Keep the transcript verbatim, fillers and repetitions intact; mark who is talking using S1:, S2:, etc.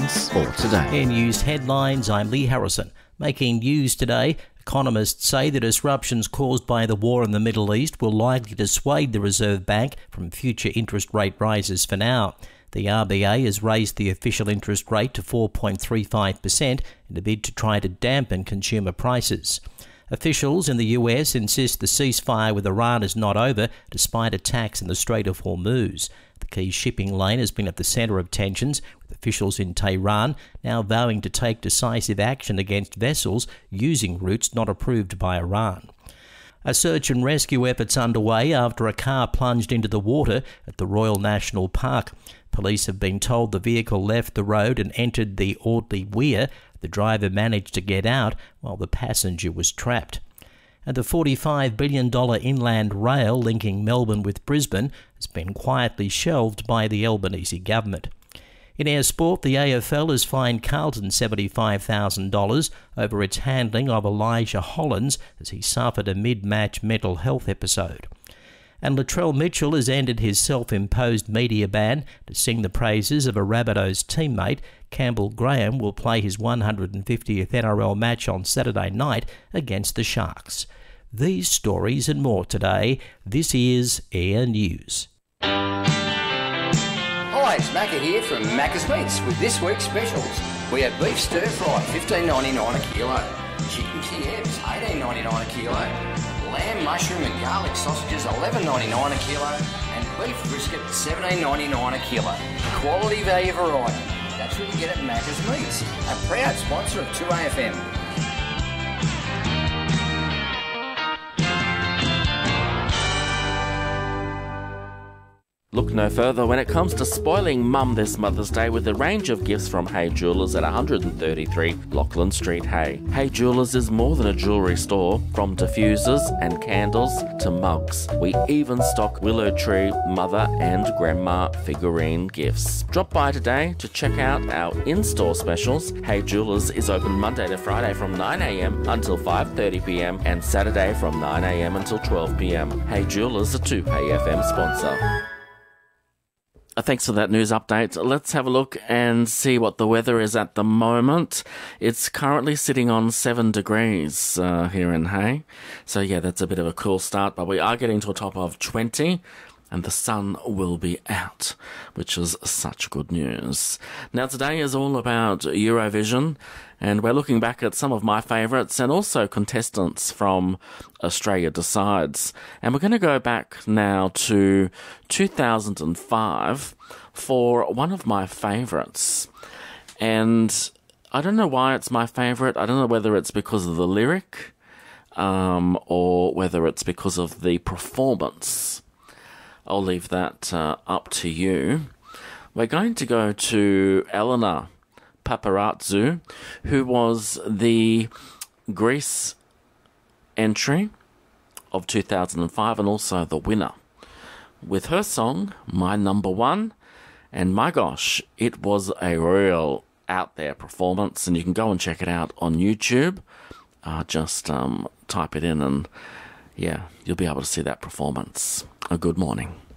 S1: headlines for today.
S2: Air News headlines, I'm Lee Harrison. Making news today, economists say the disruptions caused by the war in the Middle East will likely dissuade the Reserve Bank from future interest rate rises for now. The R B A has raised the official interest rate to four point three five percent in a bid to try to dampen consumer prices. Officials in the U S insist the ceasefire with Iran is not over, despite attacks in the Strait of Hormuz. The key shipping lane has been at the centre of tensions, with officials in Tehran now vowing to take decisive action against vessels using routes not approved by Iran. A search and rescue effort's underway after a car plunged into the water at the Royal National Park. Police have been told the vehicle left the road and entered the Audley Weir. The driver managed to get out while the passenger was trapped. And the forty-five billion dollars inland rail linking Melbourne with Brisbane has been quietly shelved by the Albanese government. In air sport, the A F L has fined Carlton seventy-five thousand dollars over its handling of Elijah Hollins as he suffered a mid-match mental health episode. And Latrell Mitchell has ended his self-imposed media ban to sing the praises of a Rabbitohs teammate. Campbell Graham will play his one hundred fiftieth N R L match on Saturday night against the Sharks. These stories and more today. This is Air News.
S3: Hi, it's Macca here from Macca's Meats with this week's specials. We have beef stir fry, fifteen ninety-nine a kilo. Chicken Kievs, eighteen ninety-nine a kilo. Lamb, mushroom and garlic sausages, eleven ninety-nine a kilo. And beef brisket, seventeen ninety-nine a kilo. Quality value variety. That's what you get at Macca's Meats, a proud sponsor of two A F M.
S4: Look no further when it comes to spoiling mum this Mother's Day with a range of gifts from Hay Jewellers at one thirty-three Lachlan Street, Hay. Hay Jewellers is more than a jewellery store. From diffusers and candles to mugs, we even stock willow tree, mother and grandma figurine gifts. Drop by today to check out our in-store specials. Hay Jewellers is open Monday to Friday from nine a m until five thirty p m and Saturday from nine a m until twelve p m. Hay Jewellers, a two Hay F M sponsor. Thanks for that news update. Let's have a look and see what the weather is at the moment. It's currently sitting on seven degrees uh, here in Hay. So yeah, that's a bit of a cool start, but we are getting to a top of twenty and the sun will be out, which is such good news. Now today is all about Eurovision, and we're looking back at some of my favourites and also contestants from Australia Decides. And we're going to go back now to two thousand five for one of my favourites. And I don't know why it's my favourite. I don't know whether it's because of the lyric um, or whether it's because of the performance. I'll leave that uh, up to you. We're going to go to Elena Paparazou, who was the Greece entry of two thousand five and also the winner, with her song My Number One. And my gosh, it was a real out there performance, and you can go and check it out on YouTube. Uh, just um, type it in and yeah, you'll be able to see that performance. A good morning.